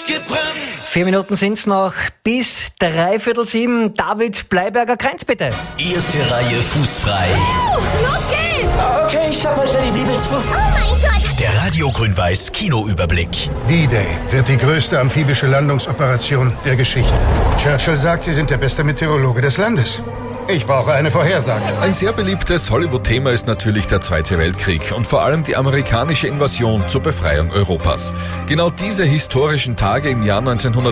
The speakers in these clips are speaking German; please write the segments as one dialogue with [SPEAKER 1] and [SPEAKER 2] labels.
[SPEAKER 1] gebrannt.
[SPEAKER 2] 4 Minuten sind's noch bis 6:45. David Bleiberger-Kränz, bitte.
[SPEAKER 1] Erste Reihe fußfrei.
[SPEAKER 3] Los geht's!
[SPEAKER 1] Okay, ich schlag mal schnell die Bibel zu.
[SPEAKER 3] Oh mein Gott!
[SPEAKER 1] Der Radio Grün-Weiß Kinoüberblick.
[SPEAKER 4] D-Day wird die größte amphibische Landungsoperation der Geschichte. Churchill sagt, Sie sind der beste Meteorologe des Landes. Ich brauche eine Vorhersage.
[SPEAKER 5] Ein sehr beliebtes Hollywood-Thema ist natürlich der Zweite Weltkrieg und vor allem die amerikanische Invasion zur Befreiung Europas. Genau diese historischen Tage im Jahr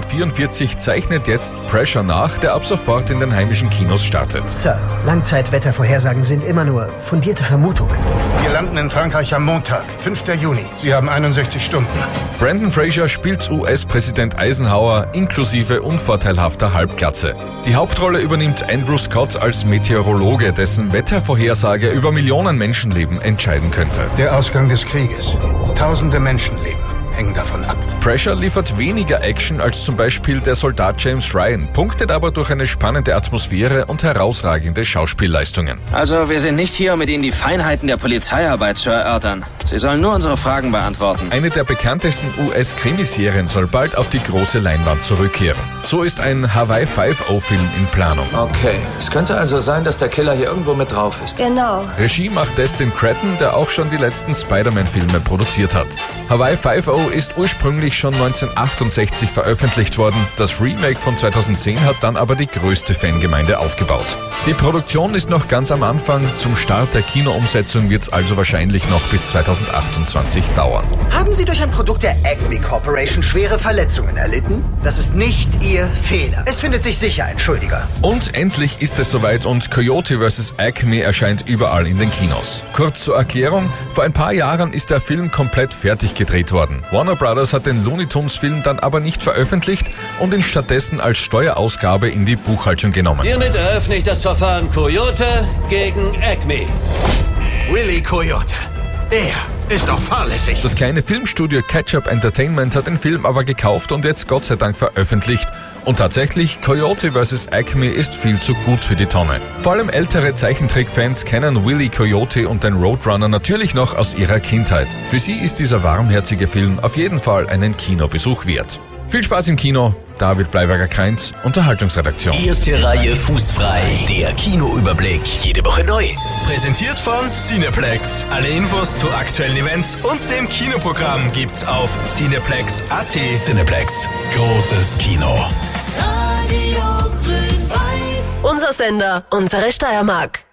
[SPEAKER 5] 1944 zeichnet jetzt Pressure nach, der ab sofort in den heimischen Kinos startet.
[SPEAKER 6] Sir, Langzeitwettervorhersagen sind immer nur fundierte Vermutungen.
[SPEAKER 4] Wir landen in Frankreich am Montag, 5. Juni. Sie haben 61 Stunden.
[SPEAKER 5] Brendan Fraser spielt US-Präsident Eisenhower inklusive unvorteilhafter Halbglatze. Die Hauptrolle übernimmt Andrew Scott als Meteorologe, dessen Wettervorhersage über Millionen Menschenleben entscheiden könnte.
[SPEAKER 4] Der Ausgang des Krieges. Tausende Menschenleben hängen davon ab.
[SPEAKER 5] Pressure liefert weniger Action als zum Beispiel der Soldat James Ryan, punktet aber durch eine spannende Atmosphäre und herausragende Schauspielleistungen.
[SPEAKER 7] Also, wir sind nicht hier, um mit Ihnen die Feinheiten der Polizeiarbeit zu erörtern. Sie sollen nur unsere Fragen beantworten.
[SPEAKER 5] Eine der bekanntesten US-Krimiserien soll bald auf die große Leinwand zurückkehren. So ist ein Hawaii 5-0-Film in Planung.
[SPEAKER 8] Okay, es könnte also sein, dass der Killer hier irgendwo mit drauf ist.
[SPEAKER 3] Genau.
[SPEAKER 5] Regie macht Destin Cretton, der auch schon die letzten Spider-Man-Filme produziert hat. Hawaii 5-0 ist ursprünglich schon 1968 veröffentlicht worden. Das Remake von 2010 hat dann aber die größte Fangemeinde aufgebaut. Die Produktion ist noch ganz am Anfang. Zum Start der Kinoumsetzung wird es also wahrscheinlich noch bis 2028 dauern.
[SPEAKER 6] Haben Sie durch ein Produkt der Acme Corporation schwere Verletzungen erlitten? Das ist nicht Ihr Fehler. Es findet sich sicher ein Schuldiger.
[SPEAKER 5] Und endlich ist es soweit und Coyote vs. Acme erscheint überall in den Kinos. Kurz zur Erklärung, vor ein paar Jahren ist der Film komplett fertig gedreht worden. Warner Brothers hat den Looney Tunes Film dann aber nicht veröffentlicht und ihn stattdessen als Steuerausgabe in die Buchhaltung genommen.
[SPEAKER 1] Hiermit eröffne ich das Verfahren Coyote gegen Acme.
[SPEAKER 4] Willy Coyote. Er ist doch fahrlässig.
[SPEAKER 5] Das kleine Filmstudio Ketchup Entertainment hat den Film aber gekauft und jetzt Gott sei Dank veröffentlicht. Und tatsächlich, Coyote vs. Acme ist viel zu gut für die Tonne. Vor allem ältere Zeichentrickfans kennen Willy Coyote und den Roadrunner natürlich noch aus ihrer Kindheit. Für sie ist dieser warmherzige Film auf jeden Fall einen Kinobesuch wert. Viel Spaß im Kino, David Bleiberger-Kränz, Unterhaltungsredaktion.
[SPEAKER 1] Erste Reihe fußfrei. Der Kinoüberblick. Jede Woche neu. Präsentiert von Cineplex. Alle Infos zu aktuellen Events und dem Kinoprogramm gibt's auf cineplex.at. Cineplex. Großes Kino.
[SPEAKER 3] Radio Grün-Weiß.
[SPEAKER 9] Unser Sender, unsere Steiermark.